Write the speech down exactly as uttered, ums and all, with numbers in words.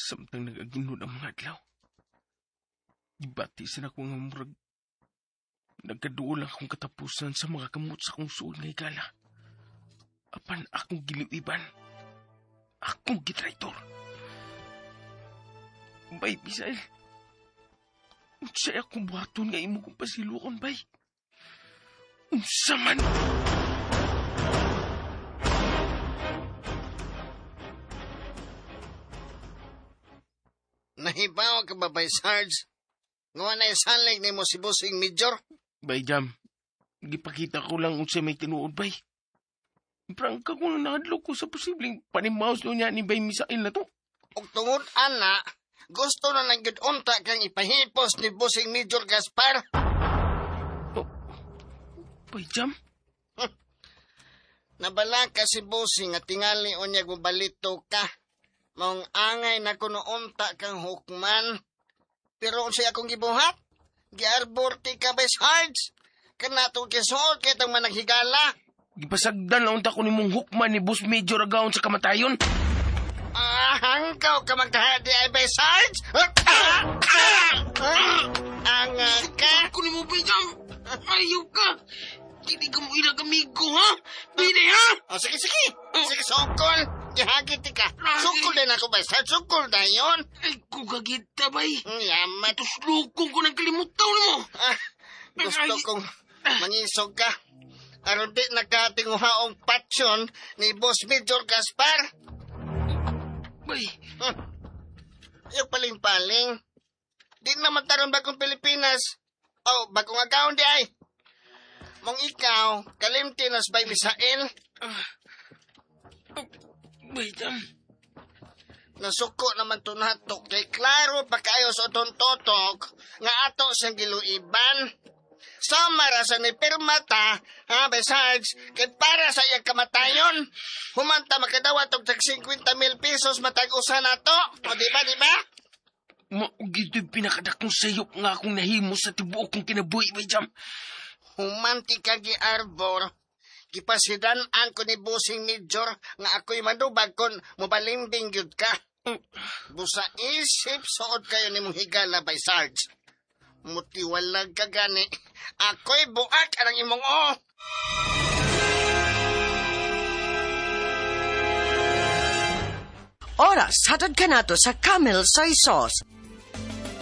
Samtang nag-aginod ang mga adlaw. Ibati sila ko nga murag. Nagkaduol lang akong katapusan sa mga kamot sa kong suod nga higala. Apan akong giliwiban. Akong gitraitor. Bay, Bisael. Unsay akong buhaton nga imo kong pasilukon, bay. Unsa man. Nahibaw ka ba, Bay Sarge? Nga na isanlig ni mo si Bossing Major? Bay, Jam. Gipakita ko lang unsay may tinuod, bay. Prangka ko na nahadlok ko sa posibleng panimaos doon niya ni Bay Misael na to. Og tungod, ana, gusto na lang yun unta kang ipahipos ni Bossing Major Gaspar. Oh, Bay, Jam? Hm. Nabala ka si Bossing at tingali o niya gubalito ka. Maong angay na kuno unta kang hukman. Pero kung siya akong gibuhat, giarbor ti ka, Bay Sarge. Kanato kisuot kaya itong managhigala. Gipasagdan na unta ko ni mong hukman ni Boss Major agaon sa kamatayon. Ah, hanggaw ka magkahadi ay, Bay Sarge. Anga ka. Ako ni mo, Bayjam. Ayaw ka. Hindi ka mo ilang amigo, ha? Bide, ha? O, sige, sige. Sige, sukol. Ihagit ka. Sukol din ako, Bay Sarge. Sukol na yun. Ay, kugagita, bay. Yaman. Tuslukong ko ng kalimutaw mo. Ah, gusto kong mangisog ka. Aron di nagkatinguhaong patsyon ni Boss Major Gaspar. Bay. Hmm. Yung paling-paling. Di naman taron bagong Pilipinas. Oh, bagong agaon di ay. Mong ikaw, kalimtinas by Misael. Ah. Oh, Bayjam. Nasuko naman to nato. Kay klaro pa kayo sa otong totok nga ato siyang giluiban. Samara sa ni Pirmata, ha, Bay Sarge, kay para sa iyang kamatayon. Humanta makadawat og tag fifty mil pesos matag-usa na to. O, diba, diba? Maugid yung pinakadakong sayop nga akong nahimo sa tibuok kong kinabuhi, Bayjam. Humanti ka gi-arbor. Gipasidan-an ko ni Bossing Major nga ako'y manubag kon mobalimbing yun ka. Busa isip suod kayo ni mong higala, Bay Sarge. Mutiwalag ka gani. Ako'y buak ang imong o. Oras, hatod ka na to sa Camel Soy Sauce.